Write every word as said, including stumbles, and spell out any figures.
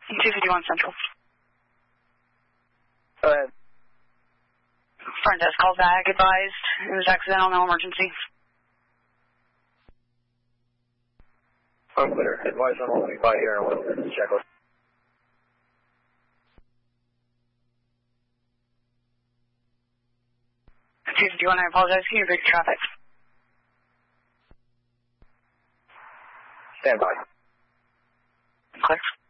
two fifty-one Central. Go ahead. Front desk called back, advised. It was accidental, no emergency. I'm clear. Advise on only by here and with the checklist. two fifty-one, I apologize. Can you break traffic? Stand by. Clear.